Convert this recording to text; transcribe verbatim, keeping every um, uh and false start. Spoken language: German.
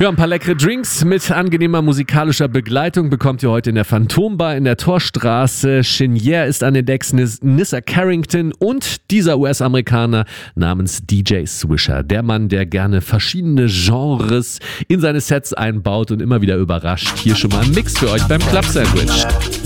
Ja, ein paar leckere Drinks mit angenehmer musikalischer Begleitung bekommt ihr heute in der Phantombar in der Torstraße. Chenier ist an den Decks, Nissa Carrington und dieser U S-Amerikaner namens D J Swisher. Der Mann, der gerne verschiedene Genres in seine Sets einbaut und immer wieder überrascht. Hier schon mal ein Mix für euch beim Club Sandwich.